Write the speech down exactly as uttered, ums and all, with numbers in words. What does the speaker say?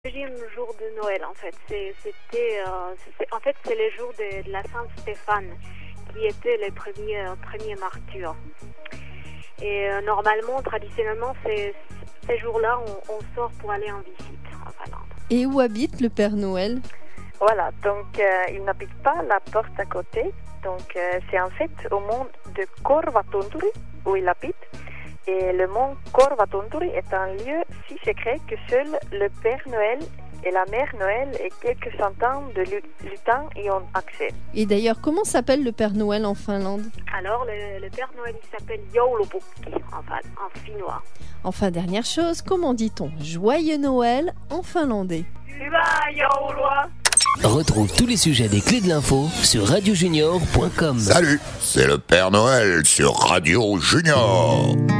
Deuxième jour de Noël, en fait, c'est, c'était, euh, c'est, en fait, c'est le jour de, de la Sainte Stéphane, qui était le premier, premier martyr. Et euh, normalement, traditionnellement, c'est, ces jours-là, on, on sort pour aller en visite en Finlande. Et où habite le Père Noël ? Voilà, donc euh, il n'habite pas à la porte à côté. Donc euh, c'est en fait au mont de Korvatunturi où il habite. Et le mont Korvatunturi est un lieu si secret que seul le Père Noël et la Mère Noël et quelques centaines de lutins y ont accès. Et d'ailleurs, comment s'appelle le Père Noël en Finlande ? Alors, le, le Père Noël, il s'appelle Joulupukki, en, en finnois. Enfin, dernière chose, comment dit-on Joyeux Noël en finlandais ? Hyvää joulua! Retrouve tous les sujets des clés de l'info sur radio junior point com. Salut, c'est le Père Noël sur Radio Junior.